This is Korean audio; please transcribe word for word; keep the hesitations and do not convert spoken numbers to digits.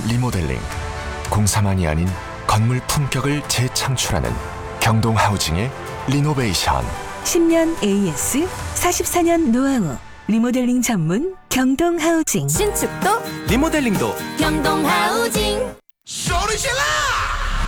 리모델링, 공사만이 아닌 건물 품격을 재창출하는 경동하우징의 리노베이션. 십 년 에이에스, 사십사 년 노하우, 리모델링 전문 경동하우징. 신축도 리모델링도 경동하우징. 소리 질러!